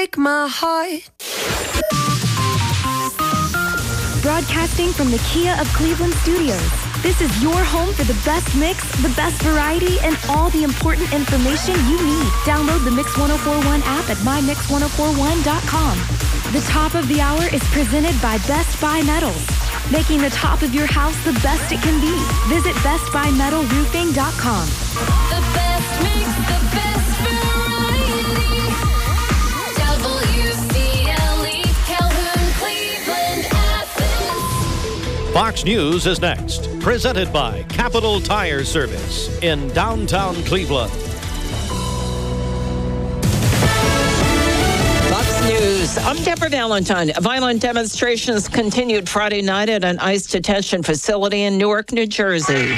break my heart. Broadcasting from the Kia of Cleveland studios, this is your home for the best mix, the best variety, and all the important information you need. Download the Mix 1041 app at mymix1041.com. The top of the hour is presented by Best Buy Metals, making the top of your house the best it can be. Visit bestbuymetalroofing.com. The best mix, the best variety. WCLE, Calhoun, Cleveland, Athens. Fox News is next, presented by Capital Tire Service in downtown Cleveland. News. I'm Deborah Valentine. Violent demonstrations continued Friday night at an ICE detention facility in Newark, New Jersey.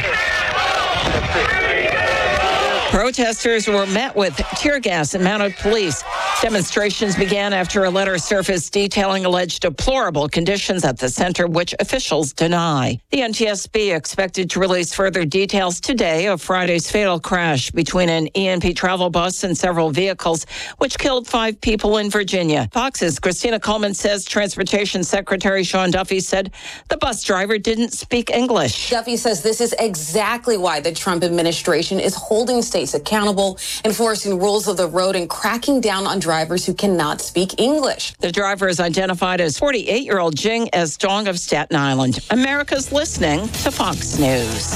Protesters were met with tear gas and mounted police. Demonstrations began after a letter surfaced detailing alleged deplorable conditions at the center, which officials deny. The NTSB expected to release further details today of Friday's fatal crash between an ENP travel bus and several vehicles, which killed 5 people in Virginia. Fox's Christina Coleman says Transportation Secretary Sean Duffy said the bus driver didn't speak English. Duffy says this is exactly why the Trump administration is holding states accountable, enforcing rules of the road, and cracking down on drivers who cannot speak English. The driver is identified as 48-year-old Jing S. Dong of Staten Island. America's listening to Fox News.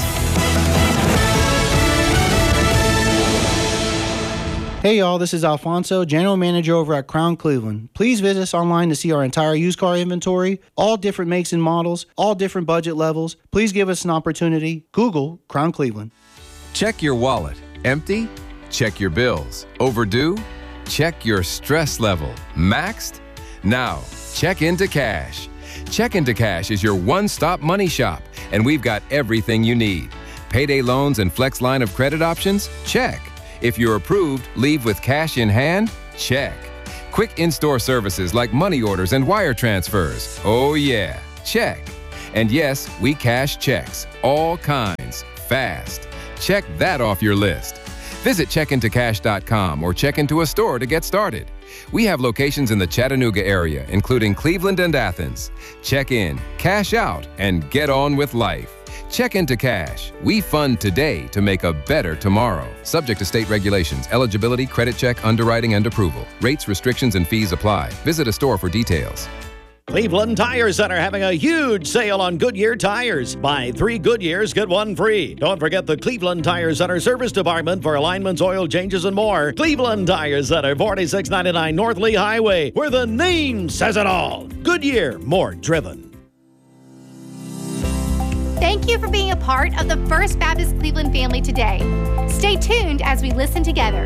Hey y'all, this is Alfonso, General Manager over at Crown Cleveland. Please visit us online to see our entire used car inventory, all different makes and models, all different budget levels. Please give us an opportunity. Google Crown Cleveland. Check your wallet. Empty? Check your bills. Overdue? Check your stress level. Maxed? Now, Check Into Cash. Check Into Cash is your one-stop money shop, and we've got everything you need. Payday loans and flex line of credit options? Check. If you're approved, leave with cash in hand? Check. Quick in-store services like money orders and wire transfers? Oh yeah, check. And yes, we cash checks, all kinds, fast. Check that off your list. Visit checkintocash.com or check into a store to get started. We have locations in the Chattanooga area, including Cleveland and Athens. Check in, cash out, and get on with life. Check Into Cash. We fund today to make a better tomorrow. Subject to state regulations, eligibility, credit check, underwriting, and approval. Rates, restrictions, and fees apply. Visit a store for details. Cleveland Tire Center having a huge sale on Goodyear tires. Buy 3 Goodyears, get 1 free. Don't forget the Cleveland Tire Center service department for alignments, oil changes, and more. Cleveland Tire Center, 4699 North Lee Highway, where the name says it all. Goodyear, more driven. Thank you for being a part of the First Baptist Cleveland family today. Stay tuned as we listen together.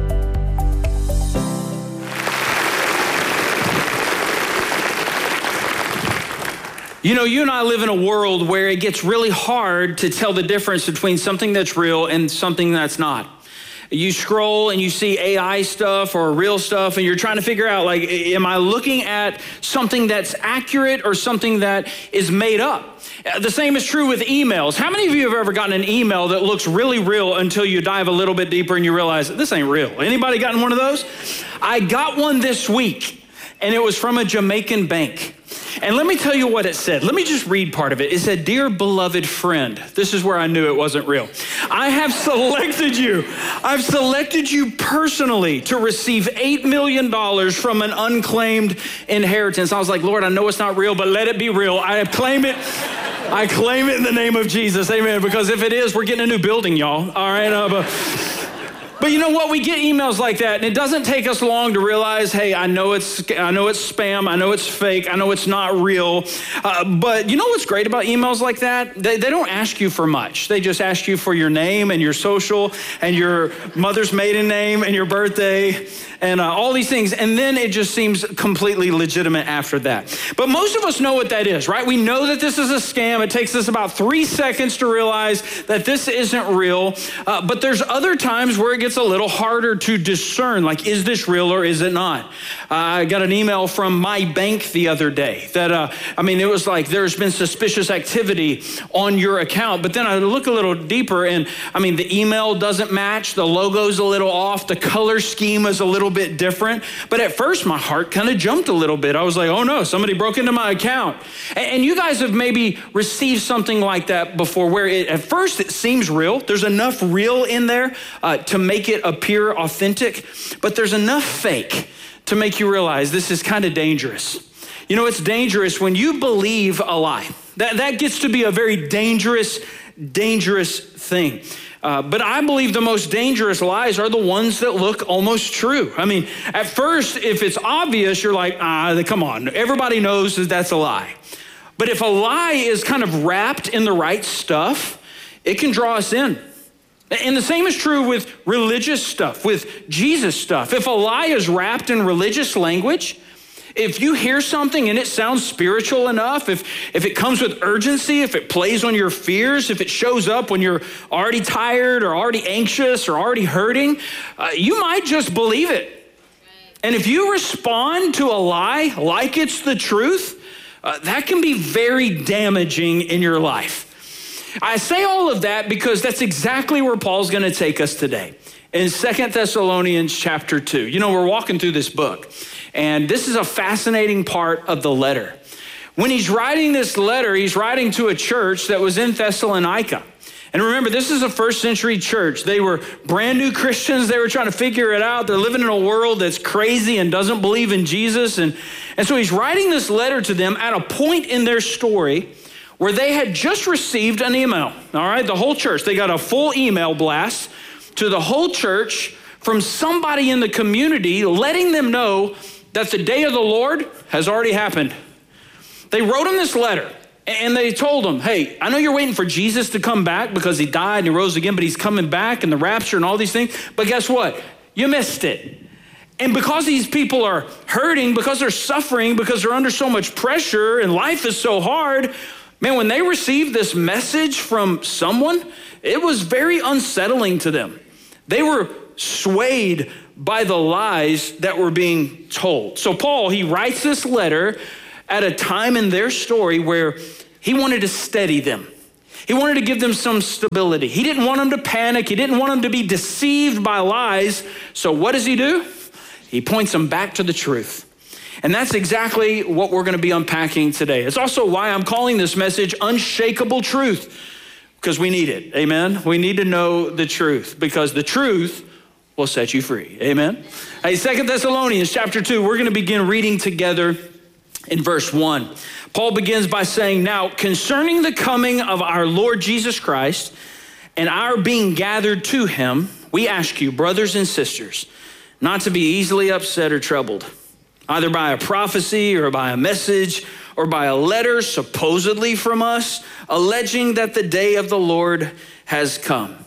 You know, you and I live in a world where it gets really hard to tell the difference between something that's real and something that's not. You scroll and you see AI stuff or real stuff, and you're trying to figure out, like, am I looking at something that's accurate or something that is made up? The same is true with emails. How many of you have ever gotten an email that looks really real until you dive a little bit deeper and you realize this ain't real? Anybody gotten one of those? I got one this week, and it was from a Jamaican bank. And let me tell you what it said. Let me just read part of it. It said, "Dear beloved friend," this is where I knew it wasn't real. "I have selected you. I've selected you personally to receive $8 million from an unclaimed inheritance." I was like, Lord, I know it's not real, but let it be real. I claim it. I claim it in the name of Jesus. Amen. Because if it is, we're getting a new building, y'all. All right. But you know what? We get emails like that, and it doesn't take us long to realize, hey, I know it's spam, I know it's fake, I know it's not real. But you know what's great about emails like that? They don't ask you for much. They just ask you for your name and your social and your mother's maiden name and your birthday and all these things. And then it just seems completely legitimate after that. But most of us know what that is, right? We know that this is a scam. It takes us about 3 seconds to realize that this isn't real. But there's other times where it gets a little harder to discern, like, is this real or is it not? I got an email from my bank the other day that, it was like, there's been suspicious activity on your account. But then I look a little deeper and, the email doesn't match. The logo's a little off. The color scheme is a little bit different. But at first, my heart kind of jumped a little bit. I was like, oh no, somebody broke into my account. And you guys have maybe received something like that before, where at first it seems real. There's enough real in there to make it appear authentic, but there's enough fake to make you realize this is kind of dangerous. You know, it's dangerous when you believe a lie. That gets to be a very dangerous thing. But I believe the most dangerous lies are the ones that look almost true. I mean, at first, if it's obvious, you're like, come on. Everybody knows that that's a lie. But if a lie is kind of wrapped in the right stuff, it can draw us in. And the same is true with religious stuff, with Jesus stuff. If a lie is wrapped in religious language, if you hear something and it sounds spiritual enough, if it comes with urgency, if it plays on your fears, if it shows up when you're already tired or already anxious or already hurting, you might just believe it. And if you respond to a lie like it's the truth, that can be very damaging in your life. I say all of that because that's exactly where Paul's going to take us today. In 2 Thessalonians chapter 2. You know, we're walking through this book, and this is a fascinating part of the letter. When he's writing this letter, he's writing to a church that was in Thessalonica. And remember, this is a first century church. They were brand new Christians. They were trying to figure it out. They're living in a world that's crazy and doesn't believe in Jesus. And so he's writing this letter to them at a point in their story where they had just received an email. All right, the whole church. They got a full email blast to the whole church from somebody in the community letting them know that the day of the Lord has already happened. They wrote them this letter and they told them, hey, I know you're waiting for Jesus to come back because he died and he rose again, but he's coming back and the rapture and all these things. But guess what? You missed it. And because these people are hurting, because they're suffering, because they're under so much pressure and life is so hard, man, when they received this message from someone, it was very unsettling to them. They were swayed by the lies that were being told. So Paul, he writes this letter at a time in their story where he wanted to steady them. He wanted to give them some stability. He didn't want them to panic. He didn't want them to be deceived by lies. So what does he do? He points them back to the truth. And that's exactly what we're going to be unpacking today. It's also why I'm calling this message Unshakable Truth, because we need it. Amen. We need to know the truth because the truth will set you free. Amen. Hey, 2 Thessalonians chapter 2, we're going to begin reading together in verse 1. Paul begins by saying, now concerning the coming of our Lord Jesus Christ and our being gathered to him, we ask you, brothers and sisters, not to be easily upset or troubled, either by a prophecy or by a message or by a letter supposedly from us, alleging that the day of the Lord has come.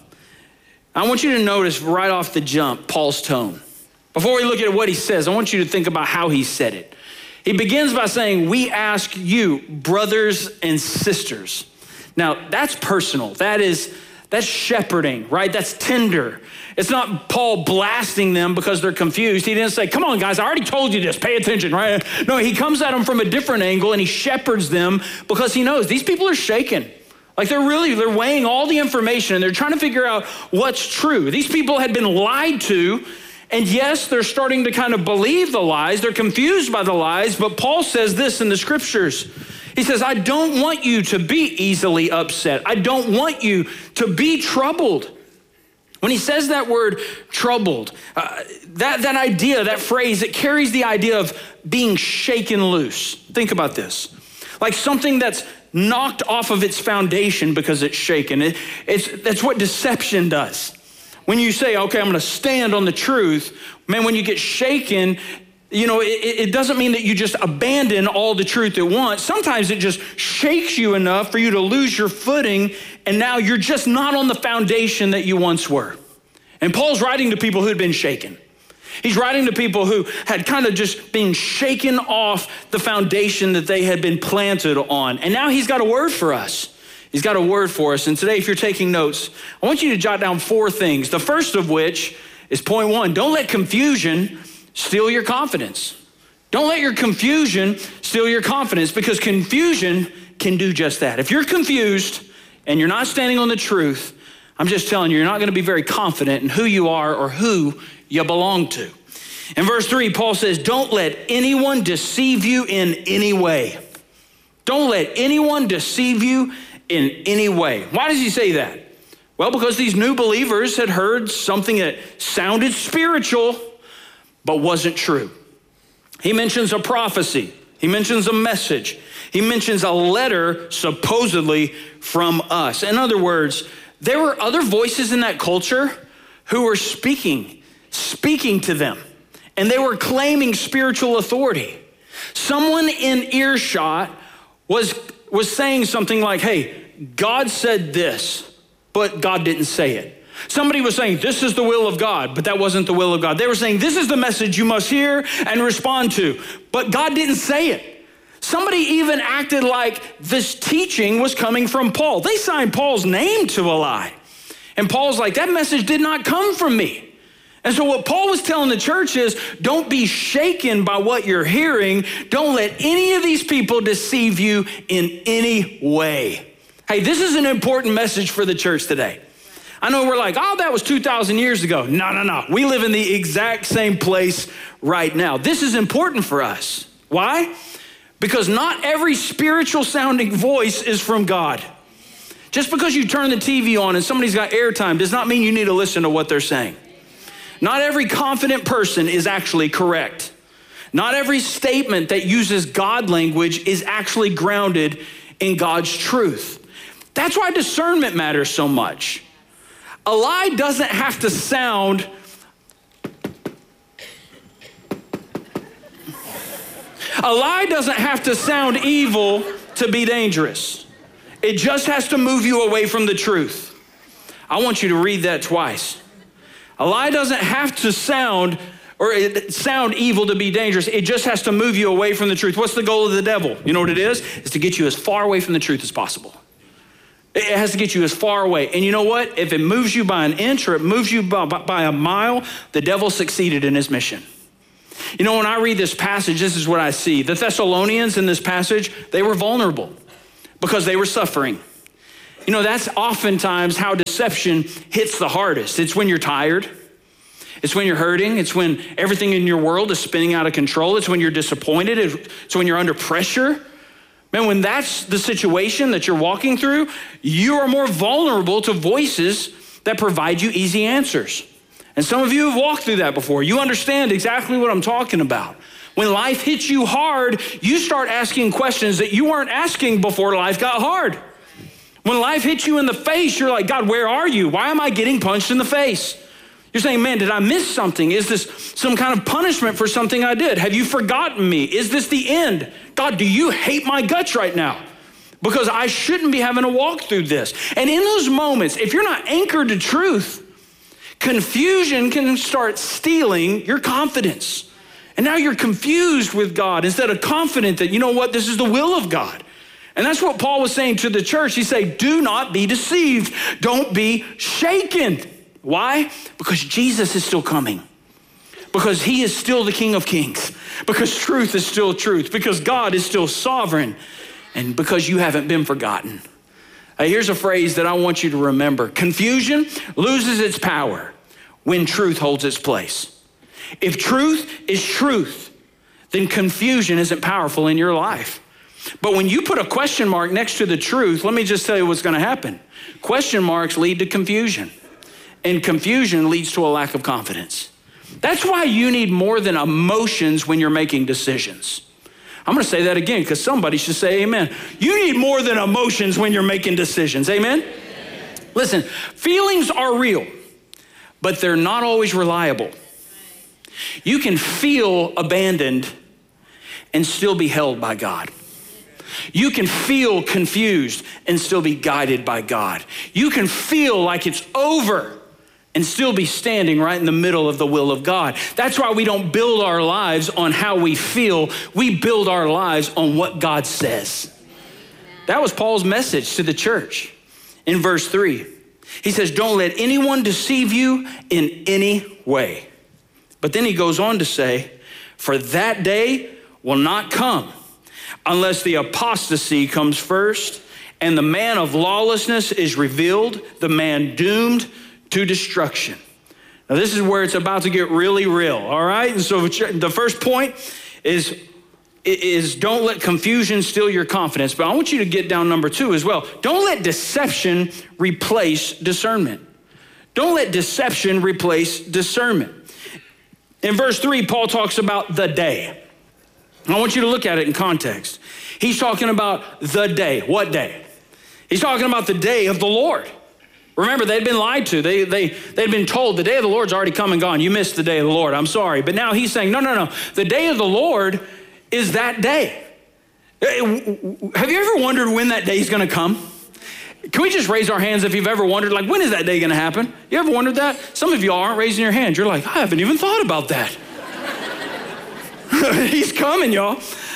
I want you to notice right off the jump, Paul's tone. Before we look at what he says, I want you to think about how he said it. He begins by saying, we ask you, brothers and sisters. Now, that's personal. That's shepherding, right? That's tender. It's not Paul blasting them because they're confused. He didn't say, come on, guys, I already told you this. Pay attention, right? No, he comes at them from a different angle and he shepherds them because he knows these people are shaken. Like they're weighing all the information and they're trying to figure out what's true. These people had been lied to, and yes, they're starting to kind of believe the lies. They're confused by the lies, but Paul says this in the scriptures. He says, I don't want you to be easily upset. I don't want you to be troubled. When he says that word troubled, that idea, that phrase, it carries the idea of being shaken loose. Think about this. Like something that's knocked off of its foundation because it's shaken. That's what deception does. When you say, okay, I'm going to stand on the truth, man, when you get shaken, you know, it doesn't mean that you just abandon all the truth at once. Sometimes it just shakes you enough for you to lose your footing, and now you're just not on the foundation that you once were. And Paul's writing to people who had been shaken. He's writing to people who had kind of just been shaken off the foundation that they had been planted on. And now he's got a word for us. He's got a word for us. And today, if you're taking notes, I want you to jot down 4 things. The first of which is point 1. Don't let confusion steal your confidence. Don't let your confusion steal your confidence, because confusion can do just that. If you're confused and you're not standing on the truth, I'm just telling you, you're not going to be very confident in who you are or who you belong to. In verse 3, Paul says, don't let anyone deceive you in any way. Don't let anyone deceive you in any way. Why does he say that? Well, because these new believers had heard something that sounded spiritual, but wasn't true. He mentions a prophecy. He mentions a message. He mentions a letter supposedly from us. In other words, there were other voices in that culture who were speaking to them, and they were claiming spiritual authority. Someone in earshot was saying something like, hey, God said this, but God didn't say it. Somebody was saying, this is the will of God, but that wasn't the will of God. They were saying, this is the message you must hear and respond to, but God didn't say it. Somebody even acted like this teaching was coming from Paul. They signed Paul's name to a lie. And Paul's like, that message did not come from me. And so what Paul was telling the church is, don't be shaken by what you're hearing. Don't let any of these people deceive you in any way. Hey, this is an important message for the church today. I know we're like, oh, that was 2,000 years ago. No. We live in the exact same place right now. This is important for us. Why? Because not every spiritual sounding voice is from God. Just because you turn the TV on and somebody's got airtime does not mean you need to listen to what they're saying. Not every confident person is actually correct. Not every statement that uses God language is actually grounded in God's truth. That's why discernment matters so much. A lie doesn't have to sound evil to be dangerous. It just has to move you away from the truth. I want you to read that twice. A lie doesn't have to sound evil to be dangerous. It just has to move you away from the truth. What's the goal of the devil? You know what it is? It's to get you as far away from the truth as possible. It has to get you as far away. And you know what? If it moves you by an inch or it moves you by a mile, the devil succeeded in his mission. You know, when I read this passage, this is what I see. The Thessalonians in this passage, they were vulnerable because they were suffering. You know, that's oftentimes how deception hits the hardest. It's when you're tired. It's when you're hurting. It's when everything in your world is spinning out of control. It's when you're disappointed. It's when you're under pressure. Man, when that's the situation that you're walking through, you are more vulnerable to voices that provide you easy answers. And some of you have walked through that before. You understand exactly what I'm talking about. When life hits you hard, you start asking questions that you weren't asking before life got hard. When life hits you in the face, you're like, God, where are you? Why am I getting punched in the face? You're saying, man, did I miss something? Is this some kind of punishment for something I did? Have you forgotten me? Is this the end? God, do you hate my guts right now? Because I shouldn't be having to walk through this. And in those moments, if you're not anchored to truth, confusion can start stealing your confidence. And now you're confused with God instead of confident that, you know what, this is the will of God. And that's what Paul was saying to the church. He said, do not be deceived. Don't be shaken. Why? Because Jesus is still coming. Because he is still the King of Kings. Because truth is still truth. Because God is still sovereign. And because you haven't been forgotten. Here's a phrase that I want you to remember. Confusion loses its power when truth holds its place. If truth is truth, then confusion isn't powerful in your life. But when you put a question mark next to the truth, let me just tell you what's going to happen. Question marks lead to confusion. And confusion leads to a lack of confidence. That's why you need more than emotions when you're making decisions. I'm going to say that again because somebody should say amen. You need more than emotions when you're making decisions. Amen? Amen. Listen, feelings are real, but they're not always reliable. You can feel abandoned and still be held by God. You can feel confused and still be guided by God. You can feel like it's over and still be standing right in the middle of the will of God. That's why we don't build our lives on how we feel. We build our lives on what God says. That was Paul's message to the church in verse 3. He says, don't let anyone deceive you in any way. But then he goes on to say, for that day will not come unless the apostasy comes first and the man of lawlessness is revealed, the man doomed to destruction. Now, this is where it's about to get really real, all right? And so the first point is don't let confusion steal your confidence. But I want you to get down number 2 as well. Don't let deception replace discernment. Don't let deception replace discernment. In verse 3, Paul talks about the day. I want you to look at it in context. He's talking about the day. What day? He's talking about the day of the Lord. Remember, they'd been lied to. They'd been told the day of the Lord's already come and gone. You missed the day of the Lord. I'm sorry. But now he's saying, no. The day of the Lord is that day. Have you ever wondered when that day is going to come? Can we just raise our hands if you've ever wondered, like, when is that day going to happen? You ever wondered that? Some of you aren't raising your hands. You're like, I haven't even thought about that. He's coming, y'all.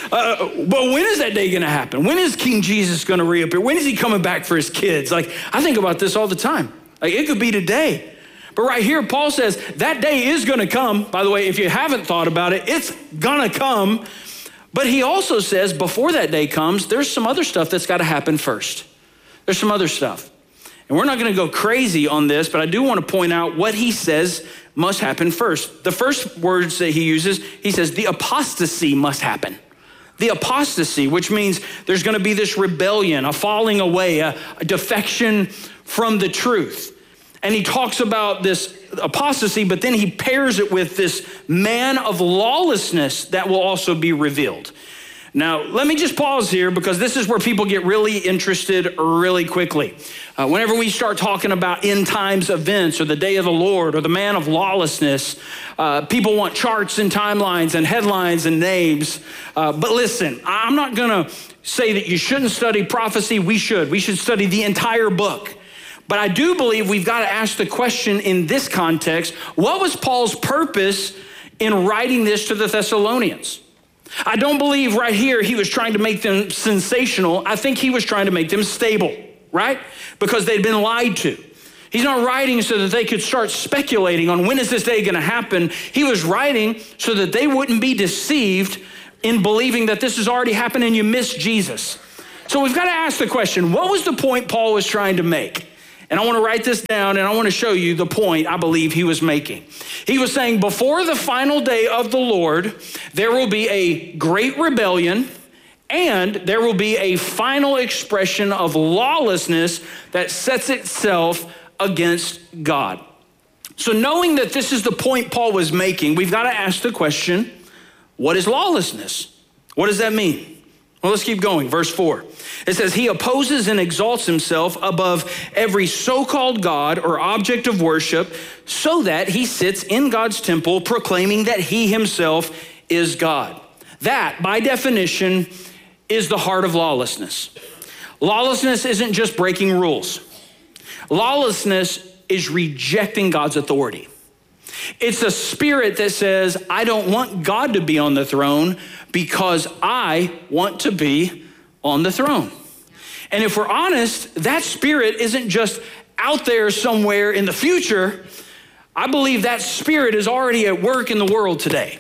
But when is that day going to happen? When is King Jesus going to reappear? When is he coming back for his kids? Like, I think about this all the time. Like, it could be today. But right here, Paul says that day is going to come. By the way, if you haven't thought about it, it's going to come. But he also says before that day comes, there's some other stuff that's got to happen first. There's some other stuff. And we're not going to go crazy on this, but I do want to point out what he says must happen first. The first words that he uses, he says the apostasy must happen. The apostasy, which means there's going to be this rebellion, a falling away, a defection from the truth. And he talks about this apostasy, but then he pairs it with this man of lawlessness that will also be revealed. Now, let me just pause here because this is where people get really interested really quickly. Whenever we start talking about end times events or the day of the Lord or the man of lawlessness, people want charts and timelines and headlines and names. But listen, I'm not going to say that you shouldn't study prophecy. We should. We should study the entire book. But I do believe we've got to ask the question in this context, what was Paul's purpose in writing this to the Thessalonians? I don't believe right here he was trying to make them sensational. I think he was trying to make them stable, right? Because they'd been lied to. He's not writing so that they could start speculating on when is this day going to happen. He was writing so that they wouldn't be deceived in believing that this has already happened and you missed Jesus. So we've got to ask the question, what was the point Paul was trying to make? And I want to write this down and I want to show you the point I believe he was making. He was saying before the final day of the Lord, there will be a great rebellion and there will be a final expression of lawlessness that sets itself against God. So knowing that this is the point Paul was making, we've got to ask the question, what is lawlessness? What does that mean? Well, let's keep going. Verse 4. It says, he opposes and exalts himself above every so-called God or object of worship so that he sits in God's temple proclaiming that he himself is God. That, by definition, is the heart of lawlessness. Lawlessness isn't just breaking rules. Lawlessness is rejecting God's authority. It's a spirit that says, I don't want God to be on the throne because I want to be on the throne. And if we're honest, that spirit isn't just out there somewhere in the future. I believe that spirit is already at work in the world today.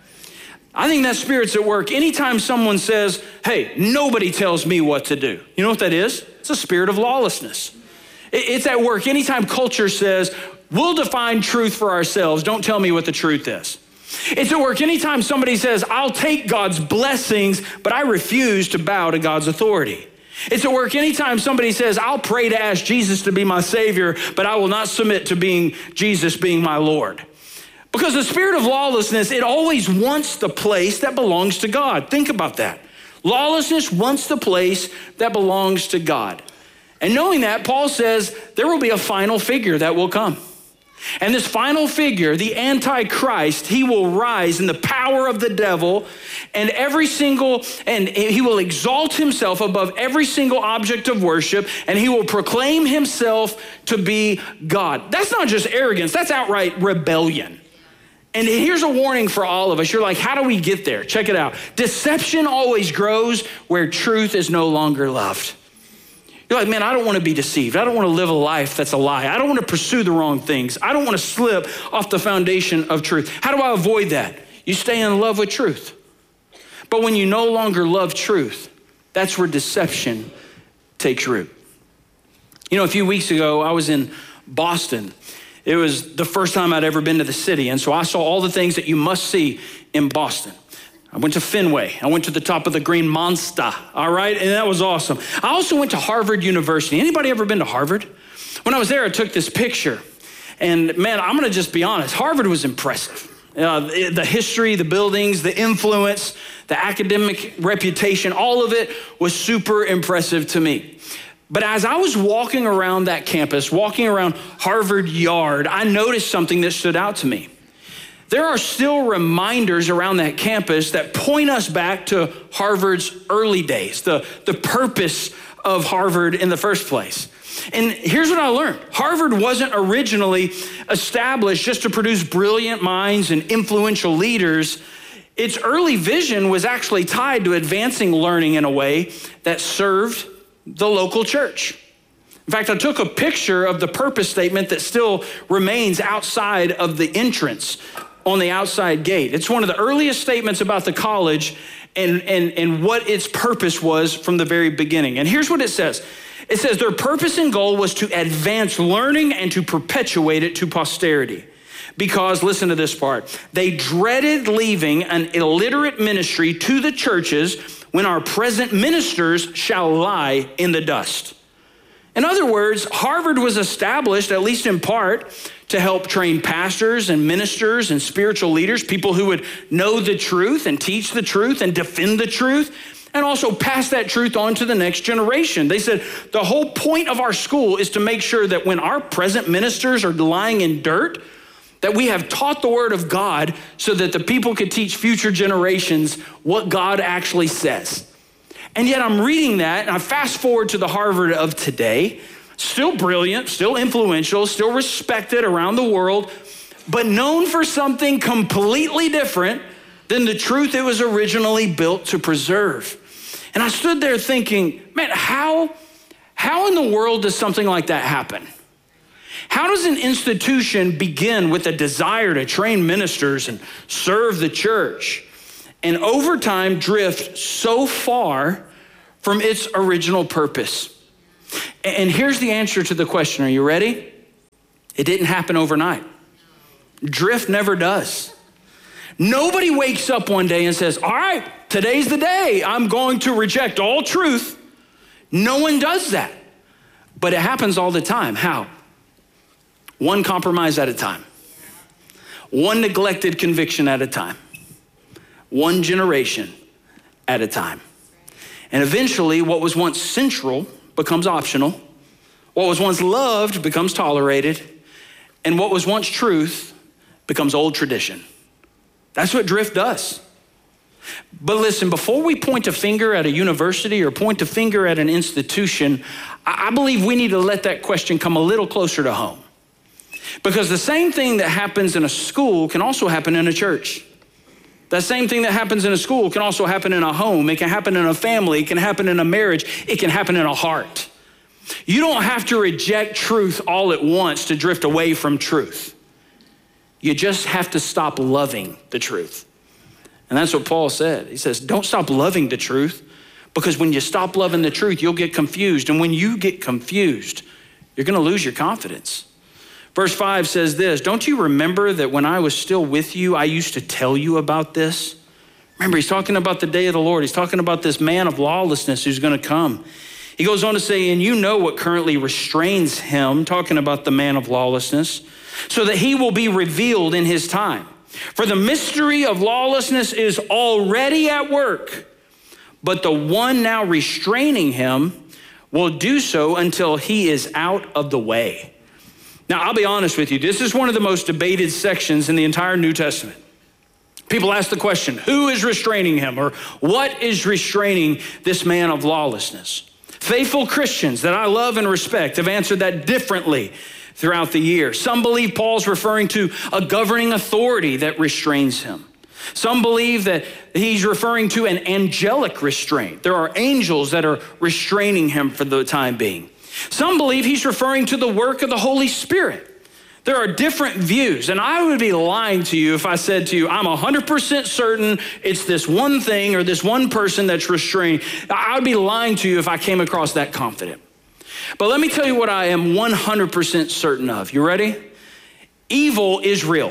I think that spirit's at work anytime someone says, hey, nobody tells me what to do. You know what that is? It's a spirit of lawlessness. It's at work anytime culture says, we'll define truth for ourselves. Don't tell me what the truth is. It's at work anytime somebody says, I'll take God's blessings, but I refuse to bow to God's authority. It's at work anytime somebody says, I'll pray to ask Jesus to be my Savior, but I will not submit to being Jesus being my Lord. Because the spirit of lawlessness, it always wants the place that belongs to God. Think about that. Lawlessness wants the place that belongs to God. And knowing that, Paul says there will be a final figure that will come. And this final figure, the Antichrist, he will rise in the power of the devil and he will exalt himself above every single object of worship and he will proclaim himself to be God. That's not just arrogance, that's outright rebellion. And here's a warning for all of us. You're like, how do we get there? Check it out. Deception always grows where truth is no longer loved. You're like, man, I don't want to be deceived. I don't want to live a life that's a lie. I don't want to pursue the wrong things. I don't want to slip off the foundation of truth. How do I avoid that? You stay in love with truth. But when you no longer love truth, that's where deception takes root. You know, a few weeks ago, I was in Boston. It was the first time I'd ever been to the city. And so I saw all the things that you must see in Boston. I went to Fenway. I went to the top of the Green Monster, all right? And that was awesome. I also went to Harvard University. Anybody ever been to Harvard? When I was there, I took this picture. And man, I'm gonna just be honest, Harvard was impressive. The history, the buildings, the influence, the academic reputation, all of it was super impressive to me. But as I was walking around that campus, walking around Harvard Yard, I noticed something that stood out to me. There are still reminders around that campus that point us back to Harvard's early days, the purpose of Harvard in the first place. And here's what I learned. Harvard wasn't originally established just to produce brilliant minds and influential leaders. Its early vision was actually tied to advancing learning in a way that served the local church. In fact, I took a picture of the purpose statement that still remains outside of the entrance on the outside gate. It's one of the earliest statements about the college and what its purpose was from the very beginning. And here's what it says. It says their purpose and goal was to advance learning and to perpetuate it to posterity. Because, listen to this part, they dreaded leaving an illiterate ministry to the churches when our present ministers shall lie in the dust. In other words, Harvard was established, at least in part, to help train pastors and ministers and spiritual leaders, people who would know the truth and teach the truth and defend the truth, and also pass that truth on to the next generation. They said, the whole point of our school is to make sure that when our present ministers are lying in dirt, that we have taught the word of God so that the people could teach future generations what God actually says. And yet I'm reading that, and I fast forward to the Harvard of today, still brilliant, still influential, still respected around the world, but known for something completely different than the truth it was originally built to preserve. And I stood there thinking, man, how in the world does something like that happen? How does an institution begin with a desire to train ministers and serve the church, and over time drift so far from its original purpose? And here's the answer to the question. Are you ready? It didn't happen overnight. Drift never does. Nobody wakes up one day and says, all right, today's the day. I'm going to reject all truth. No one does that. But it happens all the time. How? One compromise at a time. One neglected conviction at a time. One generation at a time. And eventually, what was once central becomes optional. What was once loved becomes tolerated. And what was once truth becomes old tradition. That's what drift does. But listen, before we point a finger at a university or point a finger at an institution, I believe we need to let that question come a little closer to home. Because the same thing that happens in a school can also happen in a church. That same thing that happens in a school can also happen in a home. It can happen in a family. It can happen in a marriage. It can happen in a heart. You don't have to reject truth all at once to drift away from truth. You just have to stop loving the truth. And that's what Paul said. He says, don't stop loving the truth, because when you stop loving the truth, you'll get confused. And when you get confused, you're going to lose your confidence. Verse 5 says this, don't you remember that when I was still with you, I used to tell you about this? Remember, he's talking about the day of the Lord. He's talking about this man of lawlessness who's going to come. He goes on to say, and you know what currently restrains him, talking about the man of lawlessness, so that he will be revealed in his time. For the mystery of lawlessness is already at work, but the one now restraining him will do so until he is out of the way. Now, I'll be honest with you. This is one of the most debated sections in the entire New Testament. People ask the question, who is restraining him? Or what is restraining this man of lawlessness? Faithful Christians that I love and respect have answered that differently throughout the year. Some believe Paul's referring to a governing authority that restrains him. Some believe that he's referring to an angelic restraint. There are angels that are restraining him for the time being. Some believe he's referring to the work of the Holy Spirit. There are different views, and I would be lying to you if I said to you, I'm 100% certain it's this one thing or this one person that's restrained. I would be lying to you if I came across that confident. But let me tell you what I am 100% certain of. You ready? Evil is real,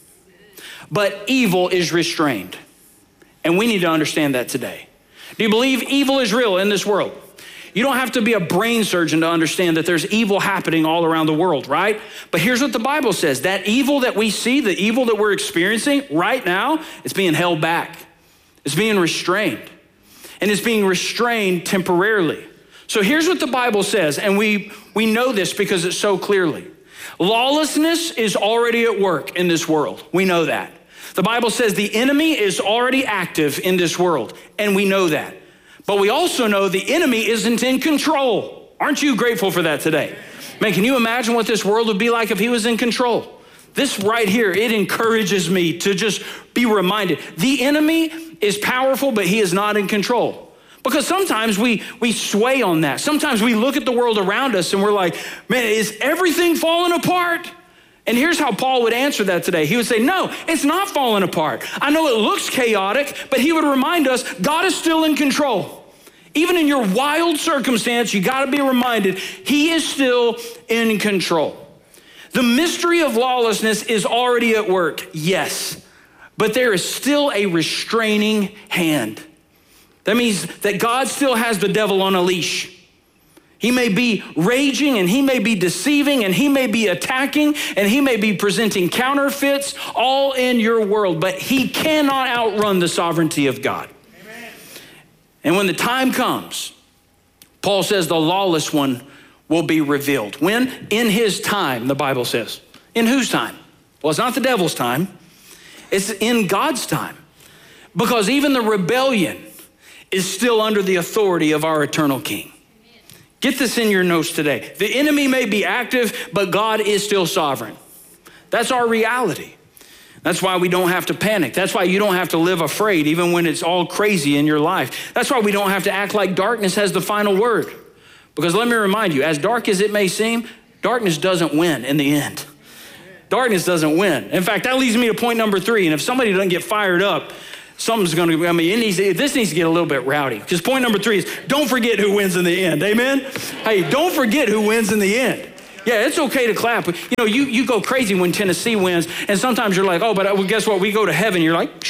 but evil is restrained. And we need to understand that today. Do you believe evil is real in this world? You don't have to be a brain surgeon to understand that there's evil happening all around the world, right? But here's what the Bible says. That evil that we see, the evil that we're experiencing right now, it's being held back. It's being restrained. And it's being restrained temporarily. So here's what the Bible says, and we know this because it's so clearly. Lawlessness is already at work in this world. We know that. The Bible says the enemy is already active in this world, and we know that. But we also know the enemy isn't in control. Aren't you grateful for that today? Man, can you imagine what this world would be like if he was in control? This right here, it encourages me to just be reminded. The enemy is powerful, but he is not in control. Because sometimes we sway on that. Sometimes we look at the world around us and we're like, man, is everything falling apart? And here's how Paul would answer that today. He would say, no, it's not falling apart. I know it looks chaotic, but he would remind us God is still in control. Even in your wild circumstance, you got to be reminded he is still in control. The mystery of lawlessness is already at work, yes, but there is still a restraining hand. That means that God still has the devil on a leash. He may be raging and he may be deceiving and he may be attacking and he may be presenting counterfeits all in your world, but he cannot outrun the sovereignty of God. Amen. And when the time comes, Paul says the lawless one will be revealed. When? In his time, the Bible says. In whose time? Well, it's not the devil's time. It's in God's time. Because even the rebellion is still under the authority of our eternal King. Get this in your notes today. The enemy may be active, but God is still sovereign. That's our reality. That's why we don't have to panic. That's why you don't have to live afraid, even when it's all crazy in your life. That's why we don't have to act like darkness has the final word. Because let me remind you, as dark as it may seem, darkness doesn't win in the end. Darkness doesn't win. In fact, that leads me to point number 3. And if somebody doesn't get fired up, something's going to, this needs to get a little bit rowdy. Because point number 3 is don't forget who wins in the end. Amen? Hey, don't forget who wins in the end. Yeah, it's okay to clap. You know, you go crazy when Tennessee wins. And sometimes you're like, oh, but well, guess what? We go to heaven. You're like,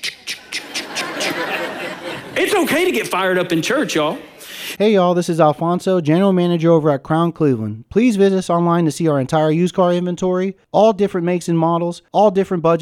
it's okay to get fired up in church, y'all. Hey y'all, this is Alfonso, General Manager over at Crown Cleveland. Please visit us online to see our entire used car inventory, all different makes and models, all different budget